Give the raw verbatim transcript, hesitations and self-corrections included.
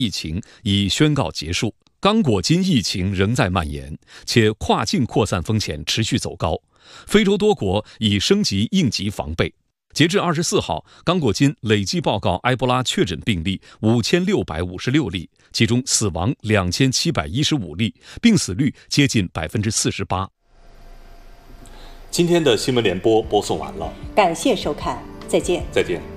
疫情已宣告结束，刚果金疫情仍在蔓延，且跨境扩散风险持续走高。非洲多国已升级应急防备。截至二十四号，刚果金累计报告埃博拉确诊病例五千六百五十六例，其中死亡两千七百一十五例，病死率接近百分之四十八。 今天的新闻联播播送完了， 感谢收看，再见。 再见。